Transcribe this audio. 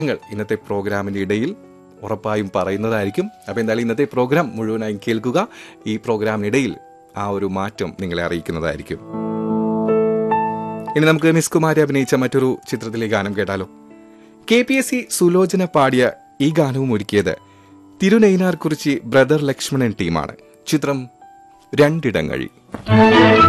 ഇന്നത്തെ പ്രോഗ്രാമിന്റെ ഇടയിൽ ഉറപ്പായും പറയുന്നതായിരിക്കും. അപ്പോൾ എന്തായാലും ഇന്നത്തെ പ്രോഗ്രാം മുഴുവനായും കേൾക്കുക. ഈ പ്രോഗ്രാമിനിടയിൽ ആ ഒരു മാറ്റം നിങ്ങളെ അറിയിക്കുന്നതായിരിക്കും. ഇനി നമുക്ക് മിസ് കുമാരി അഭിനയിച്ച മറ്റൊരു ചിത്രത്തിലെ ഗാനം കേട്ടാലോ. KPSC സുലോചന പാടിയ ഈ ഗാനവും ഒരുക്കിയത് തിരുനൈനാർ കുറിച്ചി ബ്രദർ ലക്ഷ്മണൻ ടീമാണ്. ചിത്രം രണ്ടിടങ്ങഴി.